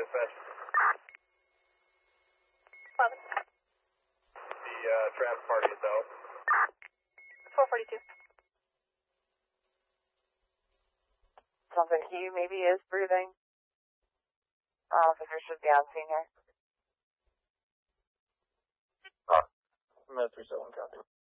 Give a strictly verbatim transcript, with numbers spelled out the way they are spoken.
dispatch. eleven. The uh, traffic party is out. four forty-two. Sounds like he maybe is breathing. Officer should be on scene here. Uh, I'm at three seven, copy.